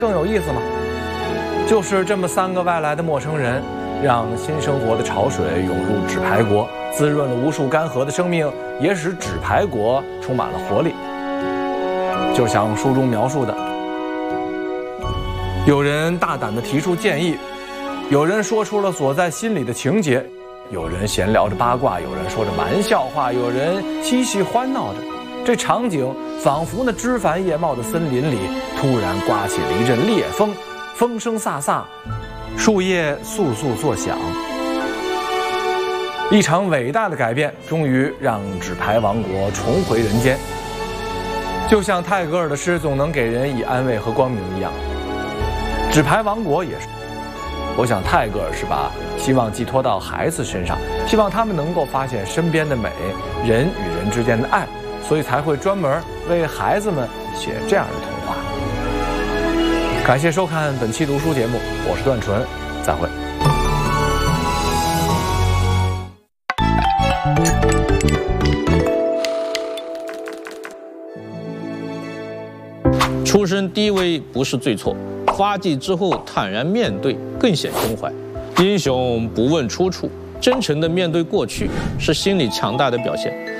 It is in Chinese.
更有意思吗？就是这么3个外来的陌生人，让新生活的潮水涌入纸牌国，滋润了无数干涸的生命，也使纸牌国充满了活力。就像书中描述的，有人大胆地提出建议，有人说出了锁在心里的情节，有人闲聊着八卦，有人说着玩笑话，有人嬉戏欢闹着。这场景仿佛那枝繁叶茂的森林里突然刮起了一阵烈风，风声飒飒，树叶簌簌作响。一场伟大的改变终于让纸牌王国重回人间。就像泰戈尔的诗总能给人以安慰和光明一样，纸牌王国也是。我想泰戈尔是把希望寄托到孩子身上，希望他们能够发现身边的美，人与人之间的爱，所以才会专门为孩子们写这样的童话。感谢收看本期读书节目，我是段纯，再会。 出身低微不是罪错，发迹之后坦然面对更显胸怀。英雄不问出处，真诚地面对过去是心理强大的表现。